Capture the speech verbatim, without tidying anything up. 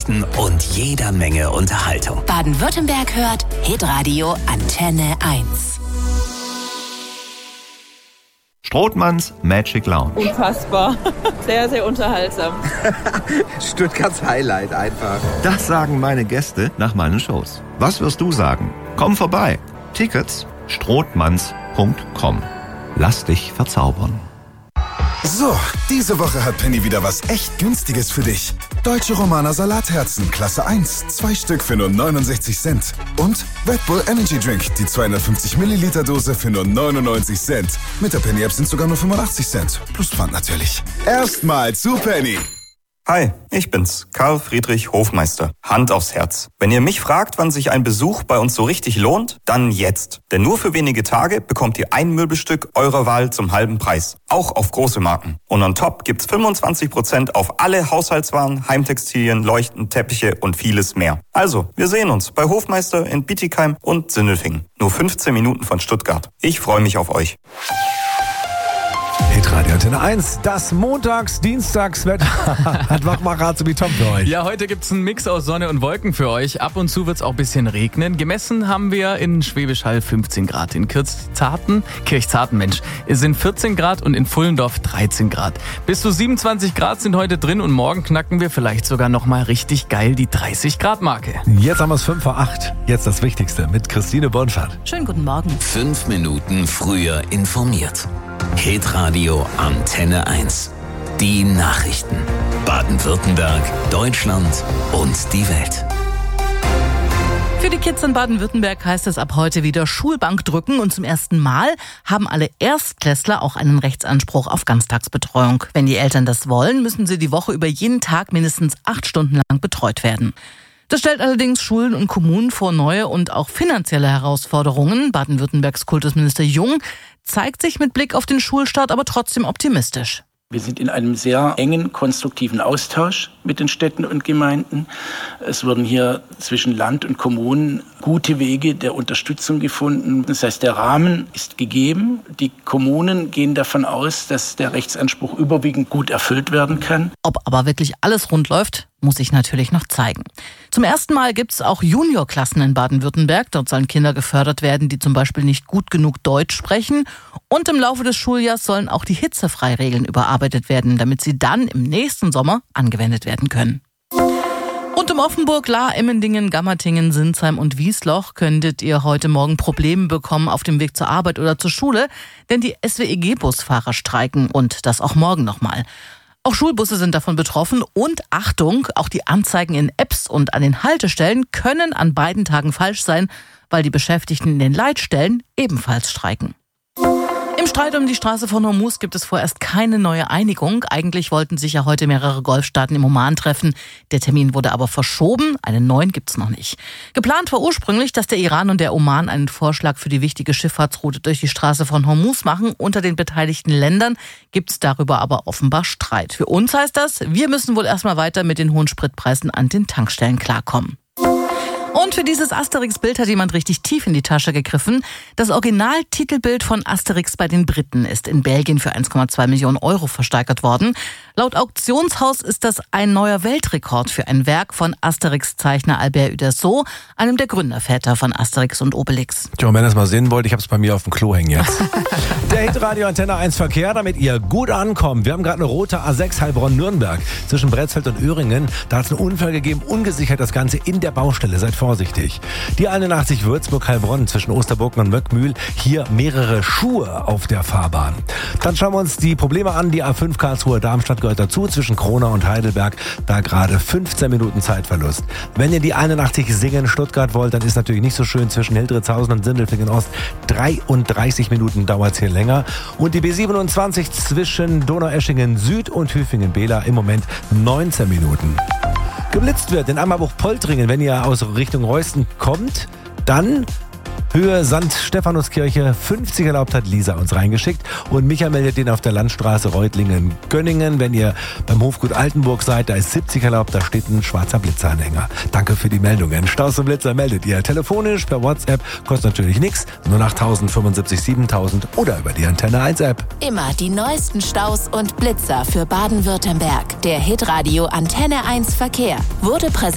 Nachrichten und jeder Menge Unterhaltung. Baden-Württemberg hört Hitradio Antenne eins. Strothmanns Magic Lounge. Unfassbar. Sehr, sehr unterhaltsam. Stuttgarts Highlight einfach. Das sagen meine Gäste nach meinen Shows. Was wirst du sagen? Komm vorbei. Tickets strothmanns punkt com. Lass dich verzaubern. So, diese Woche hat Penny wieder was echt Günstiges für dich. Deutsche Romaner Salatherzen, Klasse eins, zwei Stück für nur neunundsechzig Cent. Und Red Bull Energy Drink, die zweihundertfünfzig Milliliter Dose für nur neunundneunzig Cent. Mit der Penny App sind sogar nur fünfundachtzig Cent. Plus Pfand natürlich. Erstmal zu Penny. Hi, ich bin's, Karl Friedrich Hofmeister. Hand aufs Herz. Wenn ihr mich fragt, wann sich ein Besuch bei uns so richtig lohnt, dann jetzt. Denn nur für wenige Tage bekommt ihr ein Möbelstück eurer Wahl zum halben Preis. Auch auf große Marken. Und on top gibt's fünfundzwanzig Prozent auf alle Haushaltswaren, Heimtextilien, Leuchten, Teppiche und vieles mehr. Also, wir sehen uns bei Hofmeister in Bietigheim und Sindelfingen. Nur fünfzehn Minuten von Stuttgart. Ich freue mich auf euch. Hitradio Antenne eins, das Montags-Dienstagswetter hat Wachmacher wie Tom für euch. Ja, heute gibt's einen Mix aus Sonne und Wolken für euch. Ab und zu wird's auch ein bisschen regnen. Gemessen haben wir in Schwäbisch Hall fünfzehn Grad. In Kirchzarten, Kirchzarten, Mensch, es sind vierzehn Grad und in Pfullendorf dreizehn Grad. Bis zu siebenundzwanzig Grad sind heute drin und morgen knacken wir vielleicht sogar nochmal richtig geil die dreißig Grad Marke. Jetzt haben wir es fünf vor acht. Jetzt das Wichtigste mit Christine Bonfert. Schönen guten Morgen. Fünf Minuten früher informiert. Hitradio Antenne eins. Die Nachrichten. Baden-Württemberg, Deutschland und die Welt. Für die Kids in Baden-Württemberg heißt es ab heute wieder Schulbank drücken und zum ersten Mal haben alle Erstklässler auch einen Rechtsanspruch auf Ganztagsbetreuung. Wenn die Eltern das wollen, müssen sie die Woche über jeden Tag mindestens acht Stunden lang betreut werden. Das stellt allerdings Schulen und Kommunen vor neue und auch finanzielle Herausforderungen. Baden-Württembergs Kultusminister Jung zeigt sich mit Blick auf den Schulstart aber trotzdem optimistisch. Wir sind in einem sehr engen, konstruktiven Austausch mit den Städten und Gemeinden. Es wurden hier zwischen Land und Kommunen gute Wege der Unterstützung gefunden. Das heißt, der Rahmen ist gegeben. Die Kommunen gehen davon aus, dass der Rechtsanspruch überwiegend gut erfüllt werden kann. Ob aber wirklich alles rund läuft, muss sich natürlich noch zeigen. Zum ersten Mal gibt es auch Juniorklassen in Baden-Württemberg. Dort sollen Kinder gefördert werden, die zum Beispiel nicht gut genug Deutsch sprechen. Und im Laufe des Schuljahrs sollen auch die Hitzefreiregeln überarbeitet werden, damit sie dann im nächsten Sommer angewendet werden können. Rund um Offenburg, Lahr, Emmendingen, Gammertingen, Sinsheim und Wiesloch könntet ihr heute Morgen Probleme bekommen auf dem Weg zur Arbeit oder zur Schule, denn die S W E G-Busfahrer streiken und das auch morgen nochmal. Auch Schulbusse sind davon betroffen und Achtung, auch die Anzeigen in Apps und an den Haltestellen können an beiden Tagen falsch sein, weil die Beschäftigten in den Leitstellen ebenfalls streiken. Im Streit um die Straße von Hormuz gibt es vorerst keine neue Einigung. Eigentlich wollten sich ja heute mehrere Golfstaaten im Oman treffen. Der Termin wurde aber verschoben. Einen neuen gibt's noch nicht. Geplant war ursprünglich, dass der Iran und der Oman einen Vorschlag für die wichtige Schifffahrtsroute durch die Straße von Hormuz machen. Unter den beteiligten Ländern gibt's darüber aber offenbar Streit. Für uns heißt das, wir müssen wohl erstmal weiter mit den hohen Spritpreisen an den Tankstellen klarkommen. Und für dieses Asterix-Bild hat jemand richtig tief in die Tasche gegriffen. Das Originaltitelbild von Asterix bei den Briten ist in Belgien für eins Komma zwei Millionen Euro versteigert worden. Laut Auktionshaus ist das ein neuer Weltrekord für ein Werk von Asterix-Zeichner Albert Uderzo, einem der Gründerväter von Asterix und Obelix. Tja, und wenn ihr es mal sehen wollt, ich habe es bei mir auf dem Klo hängen jetzt. Der Hitradio Antenne eins Verkehr, damit ihr gut ankommt. Wir haben gerade eine rote A sechs Heilbronn-Nürnberg zwischen Bretzfeld und Öhringen. Da hat es einen Unfall gegeben, ungesichert das Ganze in der Baustelle. Seid vorsichtig. Die einundachtzig Würzburg-Heilbronn zwischen Osterburgen und Möckmühl. Hier mehrere Schuhe auf der Fahrbahn. Dann schauen wir uns die Probleme an. Die A fünf Karlsruhe-Darmstadt gehört dazu. Zwischen Kronau und Heidelberg. Da gerade fünfzehn Minuten Zeitverlust. Wenn ihr die einundachtzig Singen-Stuttgart wollt, dann ist natürlich nicht so schön. Zwischen Hildritzhausen und Sindelfingen-Ost dreiunddreißig Minuten dauert es hier länger. Und die B siebenundzwanzig zwischen Donaueschingen-Süd und Hüfingen-Behla im Moment neunzehn Minuten. Geblitzt wird in Ammerbuch-Poltringen, wenn ihr aus Richtung Reusten kommt, dann Höhe Sankt Stephanuskirche, fünfzig erlaubt, hat Lisa uns reingeschickt. Und Micha meldet den auf der Landstraße Reutlingen-Gönningen. Wenn ihr beim Hofgut Altenburg seid, da ist siebzig erlaubt, da steht ein schwarzer Blitzeranhänger. Danke für die Meldungen. Staus und Blitzer meldet ihr telefonisch, per WhatsApp, kostet natürlich nichts. null acht null null fünfundsiebzig siebentausend oder über die Antenne eins App. Immer die neuesten Staus und Blitzer für Baden-Württemberg. Der Hitradio Antenne eins Verkehr wurde präsentiert